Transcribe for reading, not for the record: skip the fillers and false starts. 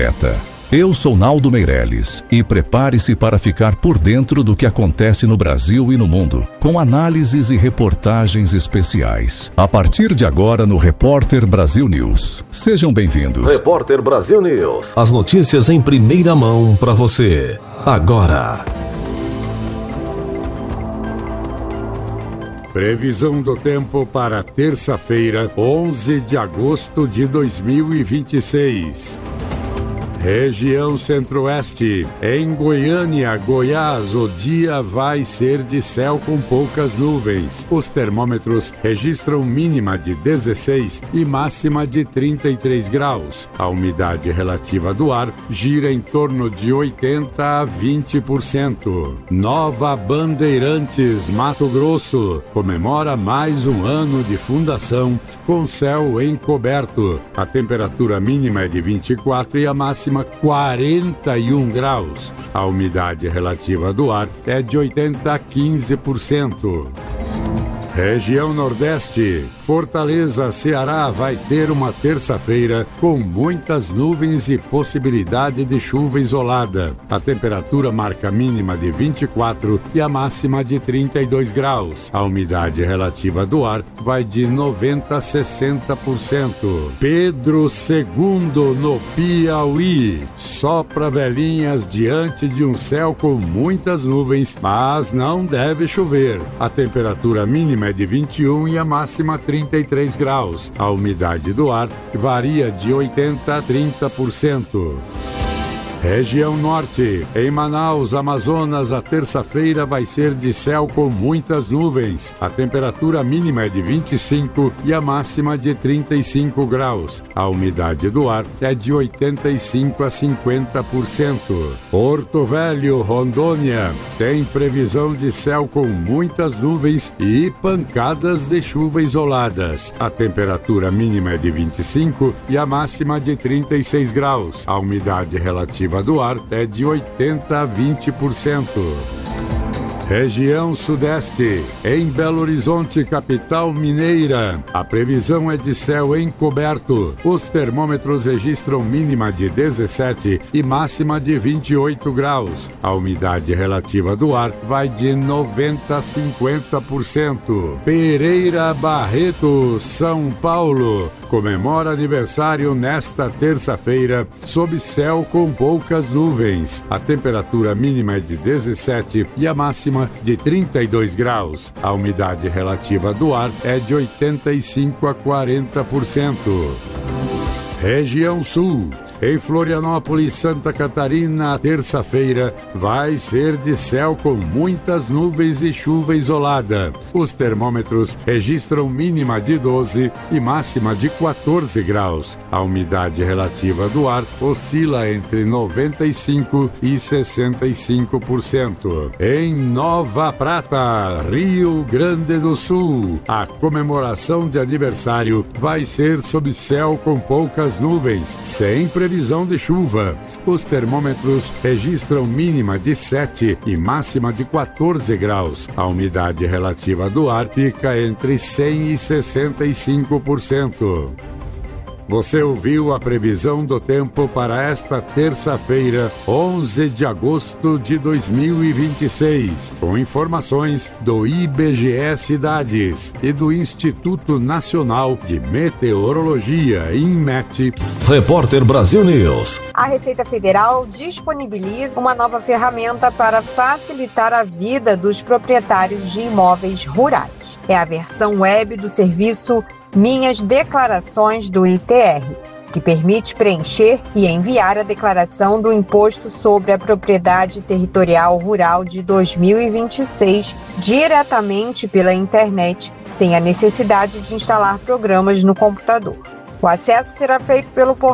direta. Eu sou Naldo Meirelles e prepare-se para ficar por dentro do que acontece no Brasil e no mundo, com análises e reportagens especiais. A partir de agora no Repórter Brasil News. Sejam bem-vindos. Repórter Brasil News. As notícias em primeira mão para você. Agora. Previsão do tempo para terça-feira, 11 de agosto de 2026. Região Centro-Oeste. Em Goiânia, Goiás, o dia vai ser de céu com poucas nuvens. Os termômetros registram mínima de 16 e máxima de 33 graus. A umidade relativa do ar gira em torno de 80% a 20%. Nova Bandeirantes, Mato Grosso, comemora mais um ano de fundação com céu encoberto. A temperatura mínima é de 24 e a máxima 41 graus. A umidade relativa do ar é de 80% a 15%. Região Nordeste. Fortaleza, Ceará vai ter uma terça-feira com muitas nuvens e possibilidade de chuva isolada. A temperatura marca mínima de 24 e a máxima de 32 graus. A umidade relativa do ar vai de 90% a 60%. Pedro II no Piauí. Sopra velhinhas diante de um céu com muitas nuvens, mas não deve chover. A temperatura mínima é de 21 e a máxima 33 graus. A umidade do ar varia de 80% a 30%. Região Norte. Em Manaus, Amazonas, a terça-feira vai ser de céu com muitas nuvens. A temperatura mínima é de 25 e a máxima de 35 graus. A umidade do ar é de 85% a 50%. Porto Velho, Rondônia, tem previsão de céu com muitas nuvens e pancadas de chuva isoladas. A temperatura mínima é de 25 e a máxima de 36 graus. A umidade relativa do ar é de 80% a 20%. Região Sudeste. Em Belo Horizonte, capital mineira, a previsão é de céu encoberto. Os termômetros registram mínima de 17 e máxima de 28 graus. A umidade relativa do ar vai de 90% a 50%. Pereira Barreto, São Paulo, comemora aniversário nesta terça-feira, sob céu com poucas nuvens. A temperatura mínima é de 17 e a máxima de 32 graus. A umidade relativa do ar é de 85% a 40%. Região Sul. Em Florianópolis, Santa Catarina, terça-feira vai ser de céu com muitas nuvens e chuva isolada. Os termômetros registram mínima de 12 e máxima de 14 graus. A umidade relativa do ar oscila entre 95% e 65%. Em Nova Prata, Rio Grande do Sul, a comemoração de aniversário vai ser sob céu com poucas nuvens, sem previsão de chuva. Os termômetros registram mínima de 7 e máxima de 14 graus. A umidade relativa do ar fica entre 100% e 65%. Você ouviu a previsão do tempo para esta terça-feira, 11 de agosto de 2026, com informações do IBGE Cidades e do Instituto Nacional de Meteorologia, INMET. Repórter Brasil News. A Receita Federal disponibiliza uma nova ferramenta para facilitar a vida dos proprietários de imóveis rurais. É a versão web do serviço Minhas Declarações do ITR, que permite preencher e enviar a declaração do Imposto sobre a Propriedade Territorial Rural de 2026 diretamente pela internet, sem a necessidade de instalar programas no computador. O acesso será feito pelo portal